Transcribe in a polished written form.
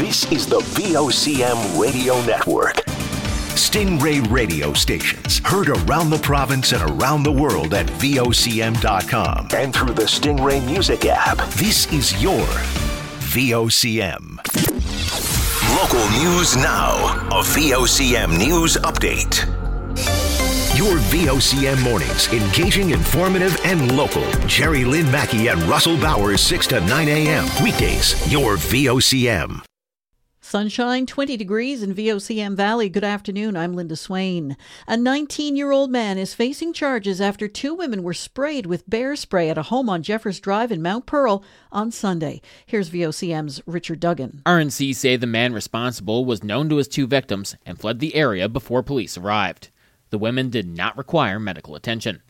This is the VOCM Radio Network. Stingray radio stations heard around the province and around the world at VOCM.com and through the Stingray Music app. This is your VOCM. Local news now. A VOCM news update. Your VOCM mornings, engaging, informative, and local. Jerry Lynn Mackey and Russell Bowers, 6 to 9 a.m. Weekdays, your VOCM. Sunshine, 20 degrees in VOCM Valley. Good afternoon. I'm Linda Swain. A 19-year-old man is facing charges after two women were sprayed with bear spray at a home on Jeffers Drive in Mount Pearl on Sunday. Here's VOCM's Richard Duggan. RNC say the man responsible was known to his two victims and fled the area before police arrived. The women did not require medical attention.